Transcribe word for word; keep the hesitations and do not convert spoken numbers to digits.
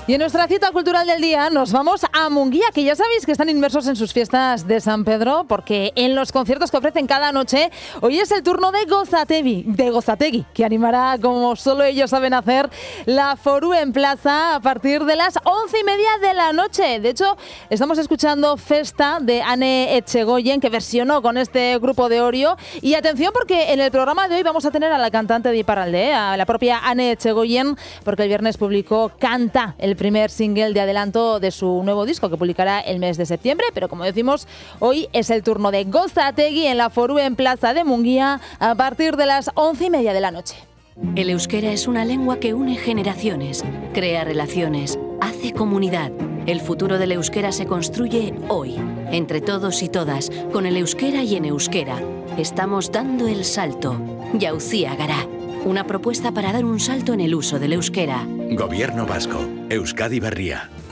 Y en nuestra cita cultural del día nos vamos a Munguía, que ya sabéis que están inmersos en sus fiestas de San Pedro, porque en los conciertos que ofrecen cada noche, hoy es el turno de Gozategi, de Gozategi, que animará, como solo ellos saben hacer, la Foru en Plaza a partir de las once y media de la noche. De hecho, estamos escuchando Festa de Ane Etxegoyen, que versionó con este grupo de Orio. Y atención, porque en el programa de hoy vamos a tener a la cantante de Iparralde, a la propia Ane Etxegoyen, porque el viernes publicó Canta, el primer single de adelanto de su nuevo disco que publicará el mes de septiembre, pero como decimos, hoy es el turno de Gozategi en la Foru en Plaza de Munguía a partir de las once y media de la noche. El euskera es una lengua que une generaciones, crea relaciones, hace comunidad. El futuro del euskera se construye hoy, entre todos y todas, con el euskera y en euskera. Estamos dando el salto. Jauzia Gara. Una propuesta para dar un salto en el uso del euskera. Gobierno vasco. Euskadi Berria.